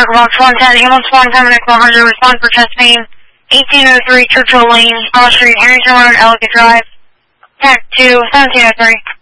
Echo Box 110, ambulance 110, Echo 100, respond for chest pain, 1803 Churchill Lane, Hollis Street, Harrington Road, Ellicott Drive, TAC 2, 1703.